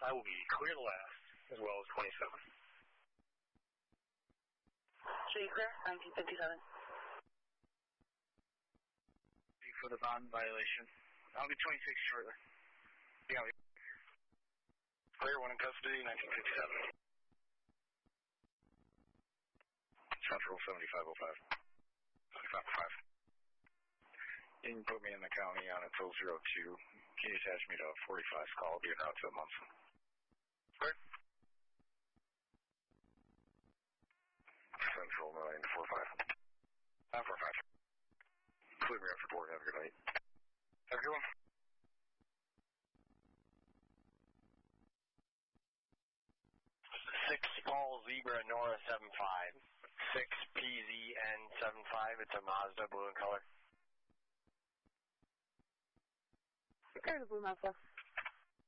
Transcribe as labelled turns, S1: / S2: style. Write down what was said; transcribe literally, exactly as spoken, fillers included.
S1: I will be clear to last, as well as twenty-seven.
S2: So you clear? nineteen fifty-seven.
S3: For the bond violation. I'll be twenty-six shortly.
S1: Yeah. Clear, one in custody, nineteen fifty-seven. Central seventy-five oh five. seventy-five oh five. You can put me in the county on until zero two. Can you attach me to a forty-five call? I'll be en route to Munson. Clear. Central nine four five. nine four five. Clear me up for board. Have a good night. Have a good one.
S4: Six Paul Zebra Nora seven five. Six P Z N seven five. It's a Mazda blue in color.
S2: Clear the blue Mazda.